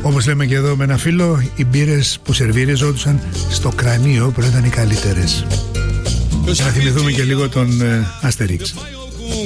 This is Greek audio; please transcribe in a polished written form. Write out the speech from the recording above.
Όπως λέμε και εδώ με ένα φίλο, οι μπύρες που σερβίριζόντουσαν στο κρανίο που ήταν οι καλύτερες. Να θυμηθούμε και λίγο τον Αστερίξ.